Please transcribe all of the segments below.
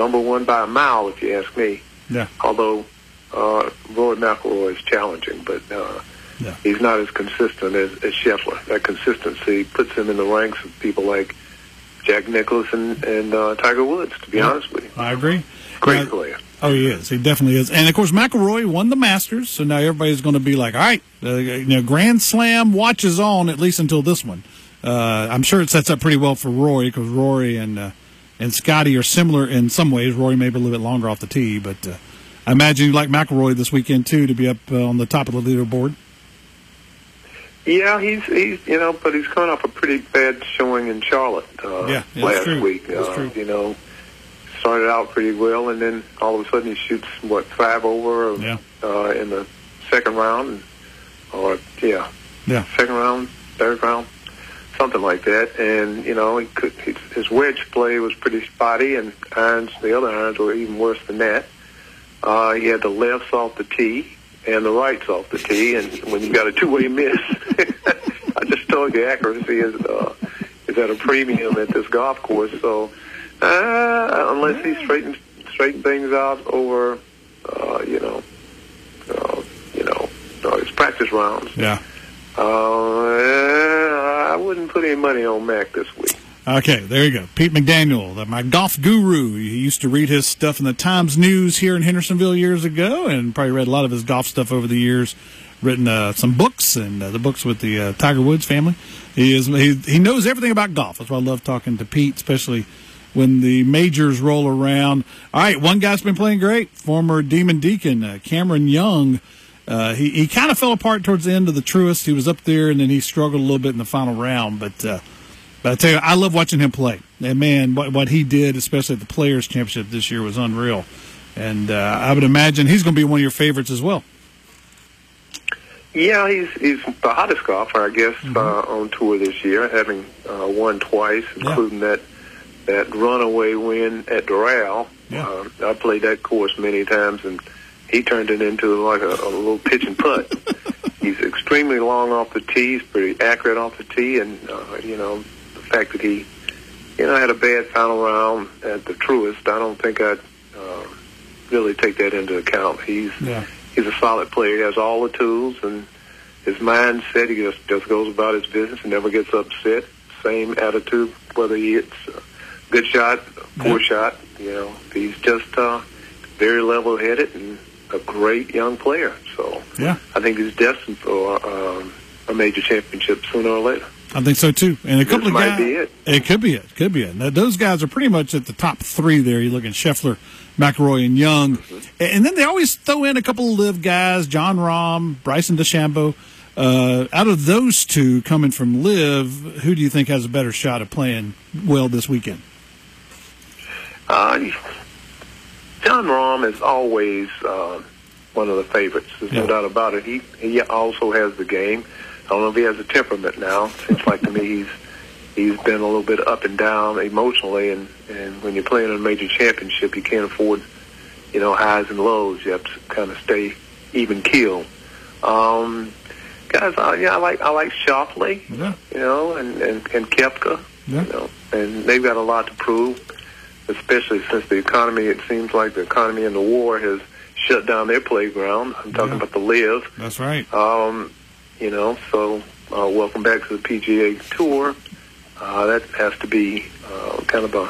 number one by a mile, if you ask me. Yeah. Although Rory McIlroy is challenging, but he's not as consistent as Scheffler. That consistency puts him in the ranks of people like Jack Nicklaus and Tiger Woods, to be honest with you. I agree. Great player. Oh, he is. He definitely is. And, of course, McIlroy won the Masters, so now everybody's going to be like, all right, Grand Slam watches on, at least until this one. I'm sure it sets up pretty well for Rory, because Rory and Scotty are similar in some ways. Rory maybe a little bit longer off the tee, but I imagine you like McIlroy this weekend, too, to be up on the top of the leaderboard. Yeah, he's but he's coming off a pretty bad showing in Charlotte last week. Started out pretty well, and then all of a sudden he shoots 5 over in the second round, second round, third round, something like that. And his wedge play was pretty spotty, and the other irons were even worse than that. He had the lefts off the tee and the rights off the tee, and when you got a two-way miss, I just told you accuracy is at a premium at this golf course. So unless he straighten things out over, his practice rounds, I wouldn't put any money on Mac this week. Okay, there you go. Pete McDaniel, my golf guru. He used to read his stuff in the Times News here in Hendersonville years ago, and probably read a lot of his golf stuff over the years. Written some books, and the books with the Tiger Woods family. He knows everything about golf. That's why I love talking to Pete, especially when the majors roll around. All right, one guy's been playing great. Former Demon Deacon, Cameron Young. He kind of fell apart towards the end of the Truist. He was up there, and then he struggled a little bit in the final round, but I tell you, I love watching him play. And, man, what he did, especially at the Players' Championship this year, was unreal. And I would imagine he's going to be one of your favorites as well. Yeah, he's the hottest golfer, I guess, on tour this year, having won twice, including that runaway win at Doral. Yeah. I played that course many times, and he turned it into like a little pitch and putt. He's extremely long off the tee. He's pretty accurate off the tee, and the fact that he, had a bad final round at the Truist, I don't think I'd really take that into account. He's a solid player. He has all the tools, and his mindset, he just goes about his business and never gets upset. Same attitude, whether he hits a good shot, poor shot. He's just very level-headed and a great young player. So I think he's destined for a major championship sooner or later. I think so too. And a couple of guys, might be it. It could be it. Could be it. Now, those guys are pretty much at the top three there. You look at Scheffler, McIlroy, and Young, and then they always throw in a couple of live guys: John Rahm, Bryson DeChambeau. Out of those two coming from live, who do you think has a better shot at playing well this weekend? John Rahm is always one of the favorites. There's no doubt about it. He also has the game. I don't know if he has a temperament now. Seems like to me he's been a little bit up and down emotionally, and when you're playing in a major championship, you can't afford, highs and lows. You have to kind of stay even keel. Guys, I like Schauffele, and Koepka, and they've got a lot to prove, especially since the economy. It seems like the economy and the war has shut down their playground. I'm talking about the LIV. That's right. So welcome back to the PGA Tour. That has to be kind of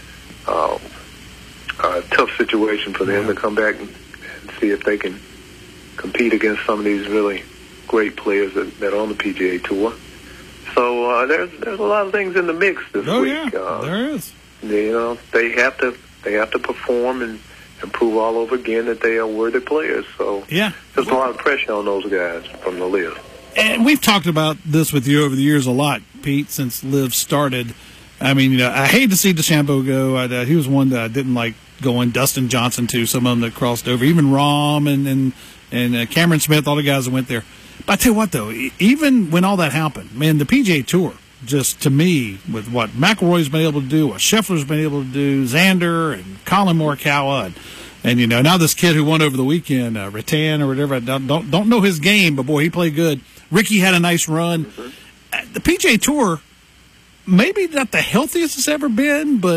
a tough situation for them to come back and see if they can compete against some of these really great players that are on the PGA Tour. So there's a lot of things in the mix this week. Yeah, there is. They have to perform and prove all over again that they are worthy players. So there's a lot of pressure on those guys from the LIV. And we've talked about this with you over the years a lot, Pete, since LIV started. I mean, I hate to see DeChambeau go. He was one that I didn't like going. Dustin Johnson, too, some of them that crossed over. Even Rahm and Cameron Smith, all the guys that went there. But I tell you what, though, even when all that happened, man, the PGA Tour, just to me, with what McIlroy's been able to do, what Scheffler's been able to do, Xander and Colin Morikawa, and now this kid who won over the weekend, Rattan or whatever, I don't know his game, but boy, he played good. Ricky had a nice run. The PGA Tour, maybe not the healthiest it's ever been, but